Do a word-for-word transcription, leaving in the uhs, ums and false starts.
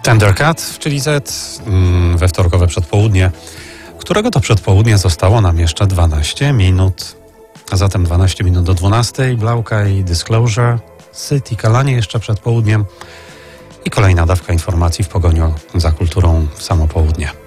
Thundercat, czyli Z, we wtorkowe przedpołudnie, którego to przedpołudnie zostało nam jeszcze dwanaście minut. A zatem dwanaście minut do dwunastej, Blauka i Disclosure, City Kalanie jeszcze przed południem i kolejna dawka informacji w pogoniu za kulturą w samo południe.